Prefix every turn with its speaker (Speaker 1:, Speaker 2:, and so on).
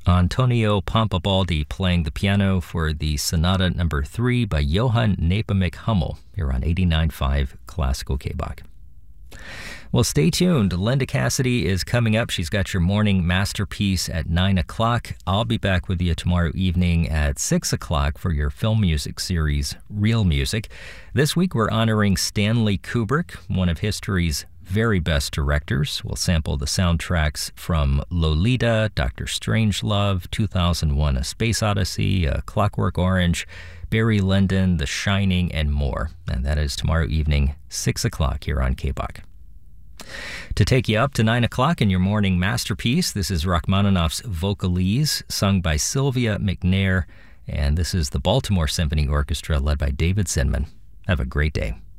Speaker 1: Antonio Pampabaldi playing the piano for the Sonata Number 3 by Johann Nepomuk Hummel here on 89.5 Classical K-Bach. Well, stay tuned. Linda Cassidy is coming up. She's got your morning masterpiece at 9 o'clock. I'll be back with you tomorrow evening at 6 o'clock for your film music series, Real Music. This week we're honoring Stanley Kubrick, one of history's very best directors. We'll sample the soundtracks from Lolita, Dr. Strangelove, 2001: A Space Odyssey, Clockwork Orange, Barry Lyndon, The Shining, and more. And that is tomorrow evening, 6 o'clock here on K-Bach. To take you up to 9 o'clock in your morning masterpiece, this is Rachmaninoff's Vocalise, sung by Sylvia McNair, and this is the Baltimore Symphony Orchestra led by David Zinman. Have a great day.